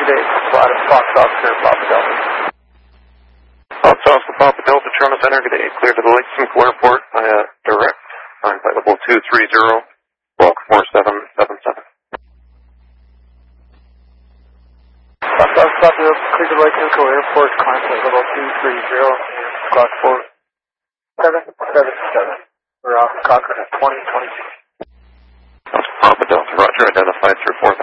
Good day. Adam Fox Officer, Papa Delta. Fox Officer, Papa Delta, Toronto Center. Good day. Clear to the Lake Simcoe Airport via direct on flight level 230, block 4777. Fox Officer, Papa Delta, clear to the Lake Simcoe Airport, climb flight level 230, block 4777. We're off Cochrane at 2022. Papa Delta, Roger, identified through 4